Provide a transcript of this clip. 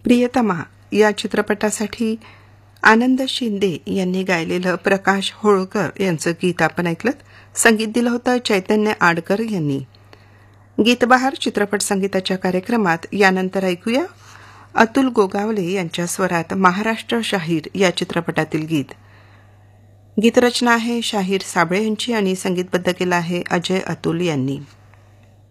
प्रियतमा या चित्रपटासाठी आनंद शिंदे यांनी गायलेलं प्रकाश होळकर यांचं गीत आपण ऐकलं. संगीत दिलं होतं चैतन्य आडकर यांनी. गीतबहार चित्रपट संगीताच्या कार्यक्रमात यानंतर ऐकूया अतुल गोगावले यांच्या स्वरात महाराष्ट्र शाहीर या चित्रपटातील गीत. गीतरचना आहे शाहीर साबळे यांची आणि संगीतबद्ध केलं आहे अजय अतुल यांनी.